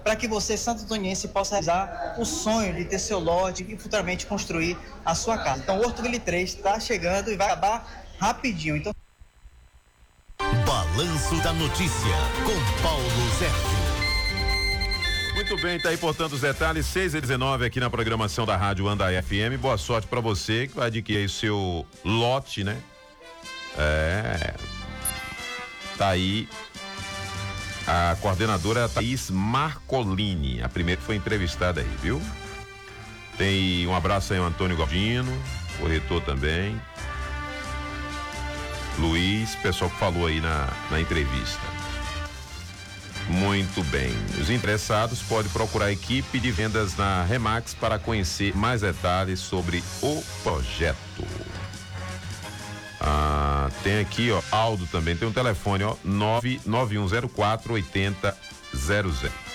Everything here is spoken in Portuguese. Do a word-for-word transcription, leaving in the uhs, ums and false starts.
para que você, santo antoniense, possa realizar o sonho de ter seu lote e futuramente construir a sua casa. Então, o Hortoville três está chegando e vai acabar rapidinho. Então, Balanço da Notícia, com Paulo Sérgio. Muito bem, tá aí, portanto, os detalhes, seis e dezenove aqui na programação da Rádio Andai F M. Boa sorte para você que vai adquirir aí o seu lote, né? É. Tá aí a coordenadora Thaís Marcolini, a primeira que foi entrevistada aí, viu? Tem um abraço aí ao Antônio Galdino, corretor também. Luiz, pessoal que falou aí na, na entrevista. Muito bem. Os interessados podem procurar a equipe de vendas na Remax para conhecer mais detalhes sobre o projeto. Ah, tem aqui, ó, Aldo também, tem um telefone, ó, nove nove um zero quatro oito zero zero zero.